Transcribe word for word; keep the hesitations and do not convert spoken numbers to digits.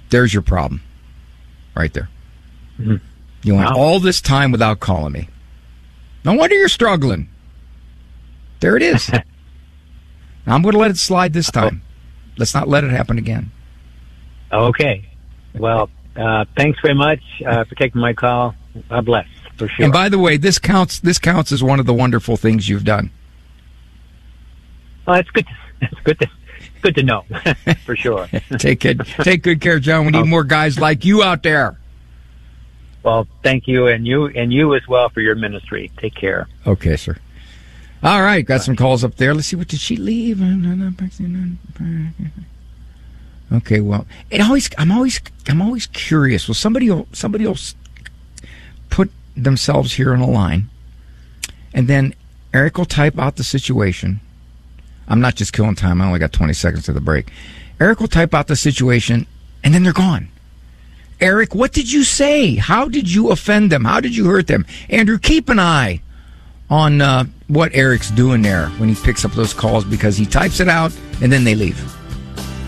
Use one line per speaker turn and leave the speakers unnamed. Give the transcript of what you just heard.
There's your problem. Right there.
Mm-hmm.
You went
Wow.
all this time without calling me. No wonder you're struggling. There it is. I'm going to let it slide this time. Let's not let it happen again.
Okay. Well, uh, thanks very much uh, for taking my call. God bless, for sure.
And by the way, this counts. This counts as one of the wonderful things you've done.
Well, it's good. To, it's good to good to know, for sure.
Take it. Take good care, John. We need more guys like you out there.
Well, thank you, and you and you as well for your ministry. Take care.
Okay, sir. All right, got some calls up there. Let's see, what did she leave? Okay, well, it always. I'm always. I'm always curious. Well, somebody will. Somebody will put themselves here on a line, and then Eric will type out the situation. I'm not just killing time. I only got twenty seconds to the break. Eric will type out the situation, and then they're gone. Eric, what did you say? How did you offend them? How did you hurt them? Andrew, keep an eye on uh, what Eric's doing there when he picks up those calls, because he types it out and then they leave.